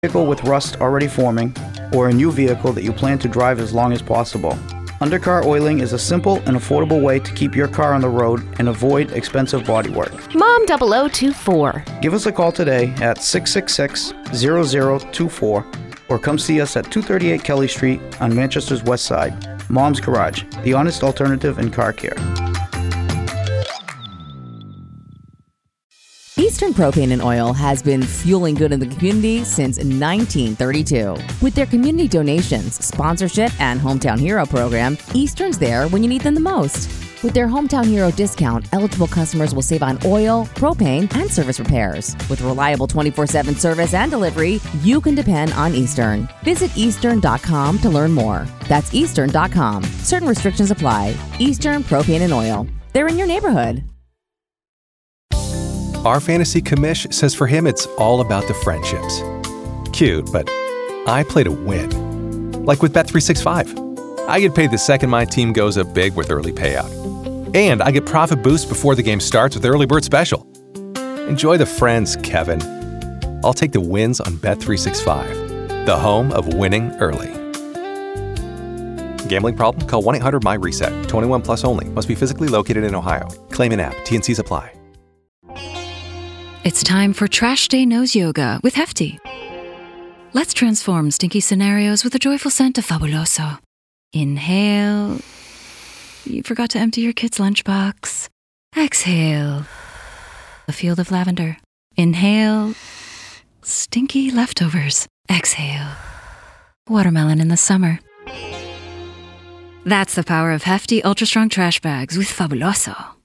Vehicle with rust already forming, or a new vehicle that you plan to drive as long as possible. Undercar oiling is a simple and affordable way to keep your car on the road and avoid expensive bodywork. Mom 0024. Give us a call today at 666-0024 or come see us at 238 Kelly Street on Manchester's West Side. Mom's Garage, the honest alternative in car care. Eastern Propane and Oil has been fueling good in the community since 1932. With their community donations, sponsorship, and Hometown Hero program, Eastern's there when you need them the most. With their Hometown Hero discount, eligible customers will save on oil, propane, and service repairs. With reliable 24/7 service and delivery, you can depend on Eastern. Visit eastern.com to learn more. That's eastern.com. Certain restrictions apply. Eastern Propane and Oil. They're in your neighborhood. Our fantasy commish says for him it's all about the friendships. Cute, but I play to win. Like with Bet365. I get paid the second my team goes up big with early payout. And I get profit boost before the game starts with Early Bird Special. Enjoy the friends, Kevin. I'll take the wins on Bet365, the home of winning early. Gambling problem? Call 1-800-MY-RESET. 21 plus only. Must be physically located in Ohio. Claim in app. T&Cs apply. It's time for Trash Day Nose Yoga with Hefty. Let's transform stinky scenarios with a joyful scent of Fabuloso. Inhale. You forgot to empty your kid's lunchbox. Exhale. A field of lavender. Inhale. Stinky leftovers. Exhale. Watermelon in the summer. That's the power of Hefty Ultra Strong Trash Bags with Fabuloso.